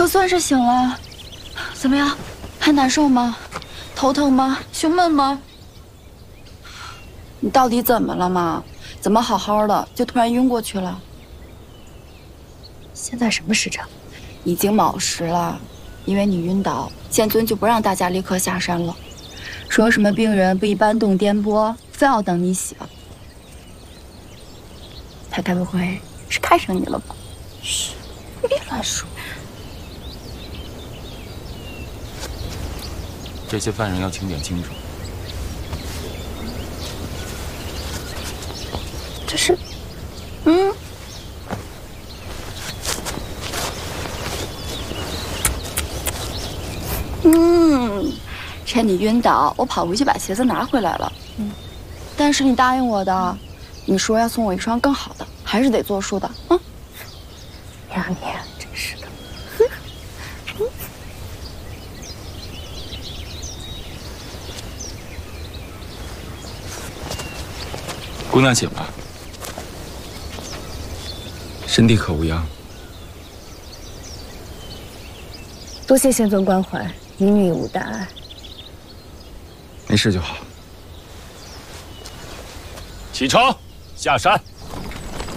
可算是醒了，怎么样？还难受吗？头疼吗？胸闷吗？你到底怎么了嘛？怎么好好的就突然晕过去了？ 现在什么时辰？ 已经卯时了，因为你晕倒，剑尊就不让大家立刻下山了，说什么病人不宜搬动颠簸，非要等你醒。他该不会是看上你了吧？ 嘘，你别乱说。 这些犯人要清点清楚。 这是， 趁你晕倒，我跑回去把鞋子拿回来了。但是你答应我的，你说要送我一双更好的，还是得作数的。 娘你真是的。 姑娘醒了，身体可无恙？ 多谢仙尊关怀，一女无大碍。 没事就好。 启程，下山。